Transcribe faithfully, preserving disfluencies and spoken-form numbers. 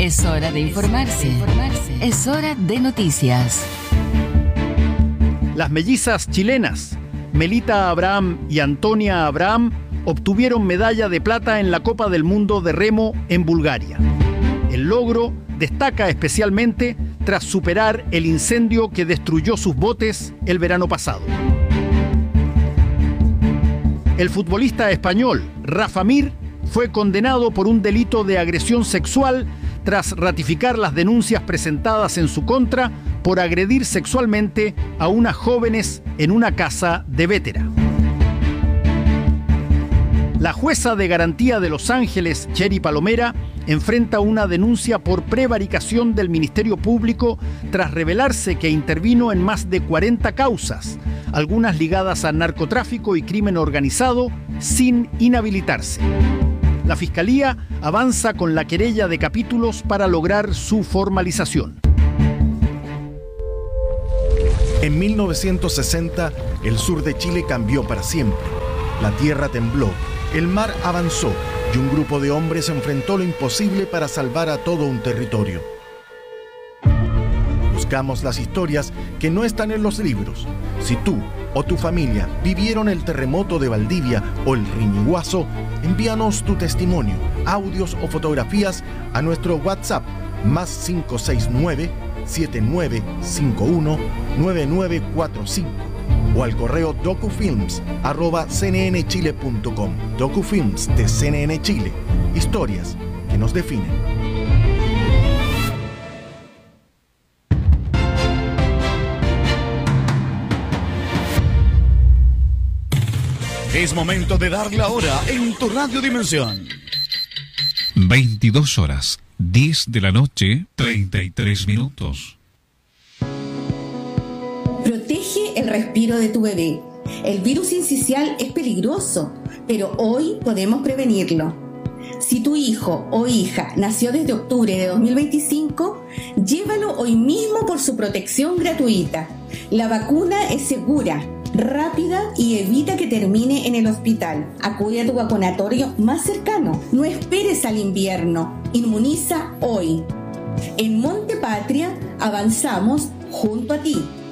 Es hora de informarse. Es hora de noticias. Las mellizas chilenas, Melita Abraham y Antonia Abraham, obtuvieron medalla de plata en la Copa del Mundo de Remo en Bulgaria. El logro destaca especialmente tras superar el incendio que destruyó sus botes el verano pasado. El futbolista español Rafa Mir fue condenado por un delito de agresión sexual tras ratificar las denuncias presentadas en su contra por agredir sexualmente a unas jóvenes en una casa de Vétera. La jueza de garantía de Los Ángeles, Cheri Palomera, enfrenta una denuncia por prevaricación del Ministerio Público tras revelarse que intervino en más de cuarenta causas, algunas ligadas a narcotráfico y crimen organizado, sin inhabilitarse. La Fiscalía avanza con la querella de capítulos para lograr su formalización. En mil novecientos sesenta, el sur de Chile cambió para siempre. La tierra tembló, el mar avanzó y un grupo de hombres enfrentó lo imposible para salvar a todo un territorio. Buscamos las historias que no están en los libros. Si tú o tu familia vivieron el terremoto de Valdivia o el Riñiguazo, envíanos tu testimonio, audios o fotografías a nuestro WhatsApp más cinco seis nueve, siete nueve cinco uno, nueve nueve cuatro cinco o al correo docufilms arroba c n n chile punto com. Docufilms de C N N Chile. Historias que nos definen. Es momento de dar la hora en tu Radio Dimensión. veintidós horas, diez de la noche, treinta y tres minutos. Protege el respiro de tu bebé. El virus sincicial es peligroso, pero hoy podemos prevenirlo. Si tu hijo o hija nació desde octubre de dos mil veinticinco, llévalo hoy mismo por su protección gratuita. La vacuna es segura, rápida y evita que termine en el hospital. Acude a tu vacunatorio más cercano. No esperes al invierno. Inmuniza hoy. En Monte Patria avanzamos junto a ti.